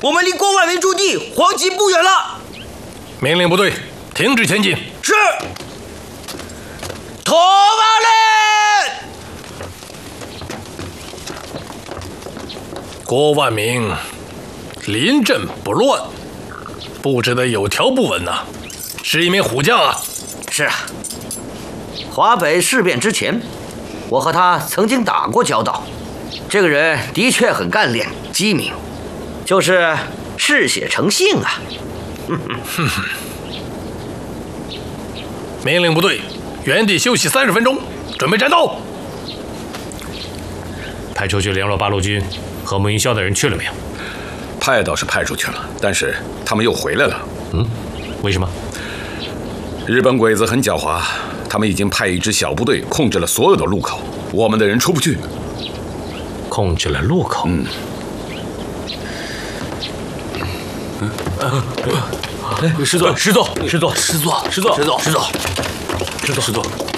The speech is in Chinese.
我们离郭万明驻地黄旗不远了。 命令部队停止前进。 是。头发嘞！ 郭万明临阵不乱，布置得有条不紊呐，是一名虎将啊。 是啊，华北事变之前，我和他曾经打过交道。这个人的确很干练机敏，就是嗜血成性啊。 命令部队原地休息30分钟，准备战斗。 派出去联络八路军和穆云霄的人去了没有？ 派倒是派出去了，但是他们又回来了。 为什么？ 日本鬼子很狡猾，他们已经派一支小部队控制了所有的路口，我们的人出不去。 控制了路口。 师座， 师座，师座，师座，师座，师座，师座，师座，师座。